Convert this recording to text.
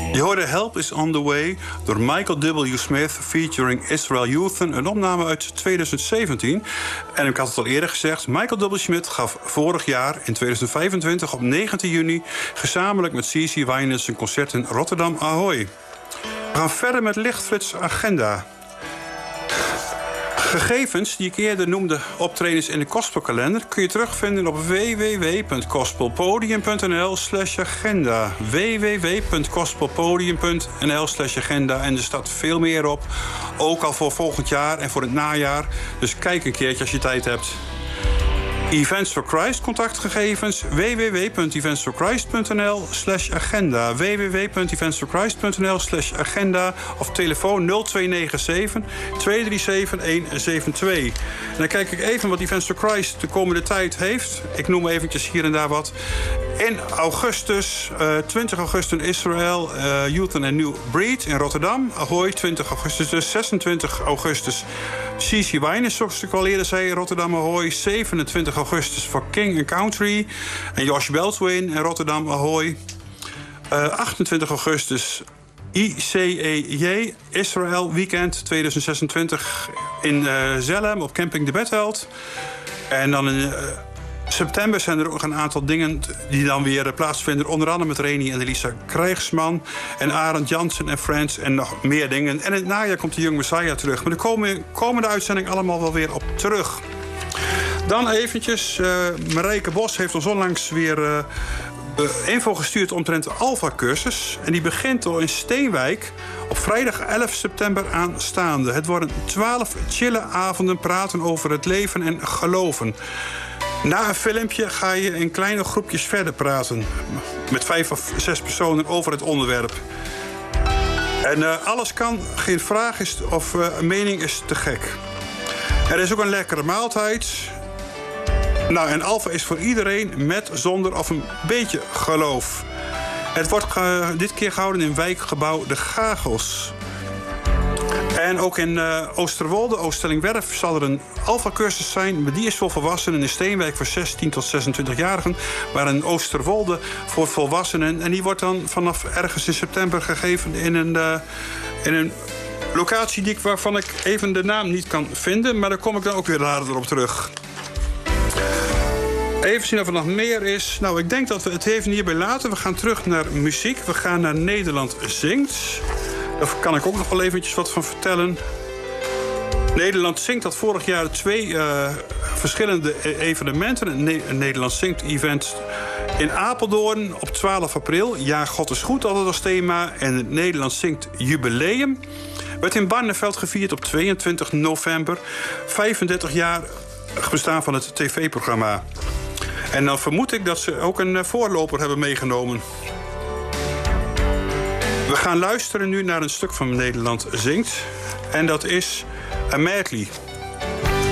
Je hoorde Help is on the Way door Michael W. Smith featuring Israel Youthen, een opname uit 2017. En ik had het al eerder gezegd, Michael W. Smith gaf vorig jaar in 2025 op 19 juni gezamenlijk met CeCe Winans een concert in Rotterdam Ahoy. We gaan verder met Lichtflits Agenda. Gegevens die ik eerder noemde, optredens in de gospelkalender, kun je terugvinden op www.gospelpodium.nl/agenda. www.gospelpodium.nl/agenda. En er staat veel meer op, ook al voor volgend jaar en voor het najaar. Dus kijk een keertje als je tijd hebt. Events for Christ contactgegevens www.eventsforchrist.nl/agenda. www.eventsforchrist.nl/agenda of telefoon 0297 237 172. En dan kijk ik even wat Events for Christ de komende tijd heeft. Ik noem eventjes hier en daar wat. In augustus, 20 augustus in Israël, Youth and a New Breed in Rotterdam. Ahoy, 20 augustus dus. 26 augustus CeCe Winans, zoals ik al eerder zei, Rotterdam Ahoy. 27 augustus voor King and Country. En Josh Beltwin in Rotterdam Ahoy. 28 augustus ICEJ, Israël Weekend 2026 in Zelhem op Camping de Betheld. En dan in september zijn er ook een aantal dingen die dan weer plaatsvinden. Onder andere met Reni en Elisa Krijgsman en Arend Jansen en Friends en nog meer dingen. En in het najaar komt de Young Messiah terug. Maar de komende uitzending allemaal wel weer op terug. Dan eventjes, Marijke Bos heeft ons onlangs weer info gestuurd omtrent de Alpha-cursus. En die begint al in Steenwijk op vrijdag 11 september aanstaande. Het worden 12 chille avonden praten over het leven en geloven. Na een filmpje ga je in kleine groepjes verder praten. Met 5 of 6 personen over het onderwerp. En alles kan, geen vraag is of een mening is te gek. Er is ook een lekkere maaltijd. Nou, en Alpha is voor iedereen met, zonder of een beetje geloof. Het wordt dit keer gehouden in wijkgebouw De Gagels. En ook in Oosterwolde, Oosterlingwerf, zal er een Alpha-cursus zijn. Maar die is voor volwassenen in Steenwijk voor 16 tot 26-jarigen. Maar in Oosterwolde voor volwassenen. En die wordt dan vanaf ergens in september gegeven in een locatie waarvan ik even de naam niet kan vinden. Maar daar kom ik dan ook weer later op terug. Even zien of er nog meer is. Nou, ik denk dat we het even hierbij laten. We gaan terug naar muziek. We gaan naar Nederland Zingt. Daar kan ik ook nog wel eventjes wat van vertellen. Nederland Zingt had vorig jaar 2 verschillende evenementen. Een Nederland Zingt event in Apeldoorn op 12 april. Ja, God is goed, altijd als thema. En het Nederland Zingt jubileum werd in Barneveld gevierd op 22 november. 35 jaar bestaan van het tv-programma. En dan vermoed ik dat ze ook een voorloper hebben meegenomen. We gaan luisteren nu naar een stuk van Nederland Zingt. En dat is A Medley.